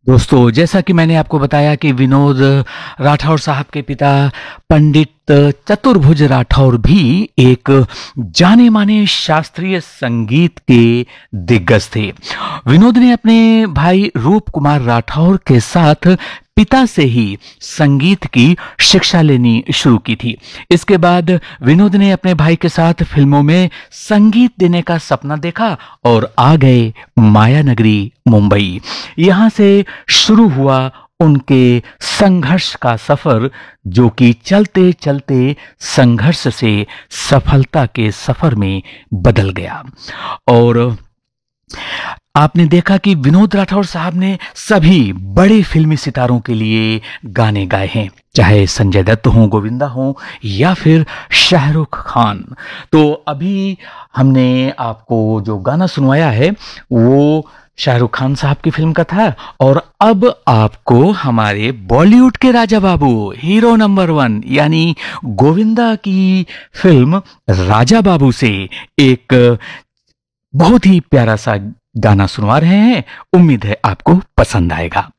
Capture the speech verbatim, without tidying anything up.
दोस्तों, जैसा कि मैंने आपको बताया कि विनोद राठौर साहब के पिता पंडित चतुर्भुज राठौर भी एक जाने माने शास्त्रीय संगीत के दिग्गज थे। विनोद ने अपने भाई रूप कुमार राठौर के साथ पिता से ही संगीत की शिक्षा लेनी शुरू की थी। इसके बाद विनोद ने अपने भाई के साथ फिल्मों में संगीत देने का सपना देखा और आ गए माया नगरी मुंबई। यहां से शुरू हुआ उनके संघर्ष का सफर, जो कि चलते चलते संघर्ष से सफलता के सफर में बदल गया। और आपने देखा कि विनोद राठौर साहब ने सभी बड़े फिल्मी सितारों के लिए गाने गाए हैं, चाहे संजय दत्त हो, गोविंदा हो या फिर शाहरुख खान। तो अभी हमने आपको जो गाना सुनवाया है वो शाहरुख खान साहब की फिल्म का था, और अब आपको हमारे बॉलीवुड के Raja Babu, hero number one यानी गोविंदा की फिल्म राजा बाबू से एक बहुत ही प्यारा सा गाना सुनवा रहे हैं। उम्मीद है आपको पसंद आएगा।